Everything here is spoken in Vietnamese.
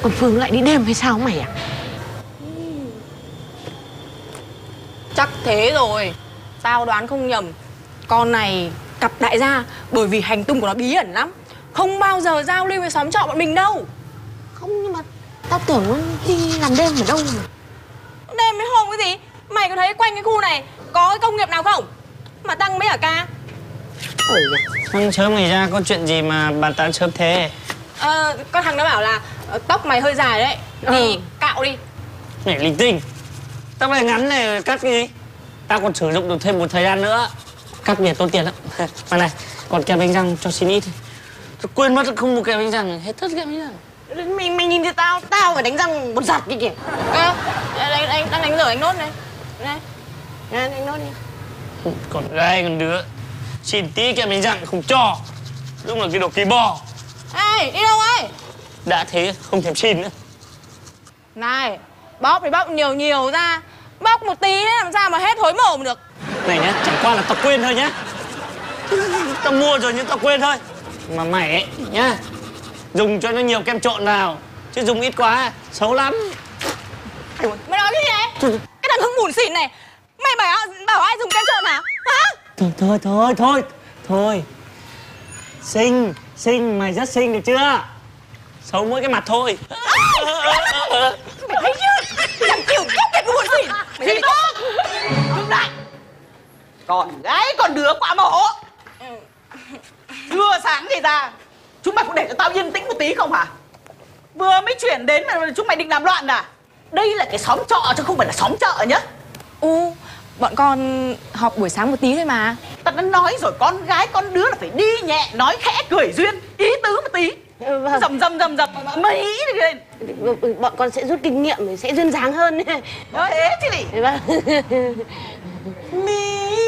Con Phương lại đi đêm hay sao mày à? Chắc thế rồi. Tao đoán không nhầm, con này cặp đại gia bởi vì hành tung của nó bí ẩn lắm, không bao giờ giao lưu với xóm trọ bọn mình đâu. Không, nhưng mà tao tưởng nó đi làm đêm ở đâu mà. Đêm với hôm cái gì? Mày có thấy quanh cái khu này có cái công nghiệp nào không mà tăng mấy hả ca? Sáng sớm ngày ra có chuyện gì mà bàn tán sớm thế? Con thằng nó bảo là tóc mày hơi dài đấy, thì cạo đi. Mày linh tinh. Tóc này ngắn này cắt cái gì? Tao còn sử dụng được thêm một thời gian nữa. Cắt biệt tốn tiền lắm. Mà này, còn kem đánh răng cho xin ít. Tôi quên mất không mua kem đánh răng, hết tất kem đánh răng. Mày nhìn thấy tao phải đánh răng một giặt kia kìa. Anh đang đánh rửa anh nốt này. Này, Anh nói đi. Còn gái còn đứa xin tí kem đánh răng không cho. Đúng là cái đồ kỳ bò. Ê, đi đâu ấy? Đã thế không thèm xin nữa. Này, bóp thì bóp nhiều nhiều ra. Bóp một tí đấy làm sao mà hết thối mồm được. Này nhá, chẳng qua là tao quên thôi nhá. Tao mua rồi nhưng tao quên thôi. Mà mày ấy nhá, dùng cho nó nhiều kem trộn vào, chứ dùng ít quá xấu lắm. Mày nói cái gì đấy? Cái thằng Hưng bủn xỉn này, mày bảo ai dùng kem trộn hả? Hả? Thôi. Xinh, mày rất xinh được chưa? Xấu mỗi cái mặt thôi. Mày thấy chưa? Thằng kiểu nhóc cái buồn xỉn. Mày thấy không? Ngưng lại. Còn gái còn đứa quả mổ. Trưa sáng thì ra, chúng mày cũng để cho tao yên tĩnh một tí không hả? Vừa mới chuyển đến mà chúng mày định làm loạn à? Đây là cái xóm trọ chứ không phải là xóm chợ nhá. Bọn con họp buổi sáng một tí thôi mà. Tao đã nói rồi, con gái con đứa là phải đi nhẹ, nói khẽ, cười duyên, ý tứ một tí. Dầm mấy ý lên. Bọn con sẽ rút kinh nghiệm, sẽ duyên dáng hơn. Thế chứ gì? Vâng. Mí